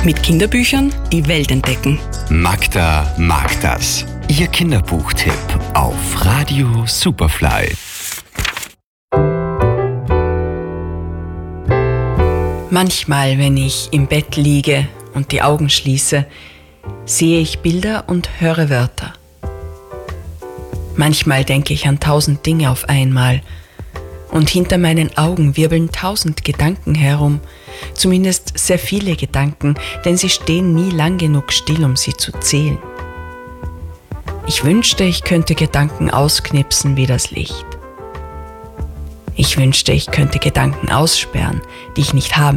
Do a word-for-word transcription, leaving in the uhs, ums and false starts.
Mit Kinderbüchern die Welt entdecken. Magda mag das. Ihr Kinderbuchtipp auf Radio Superfly. Manchmal, wenn ich im Bett liege und die Augen schließe, sehe ich Bilder und höre Wörter. Manchmal denke ich an tausend Dinge auf einmal und hinter meinen Augen wirbeln tausend Gedanken herum, zumindest sehr viele Gedanken, denn sie stehen nie lang genug still, um sie zu zählen. Ich wünschte, ich könnte Gedanken ausknipsen wie das Licht. Ich wünschte, ich könnte Gedanken aussperren, die ich nicht haben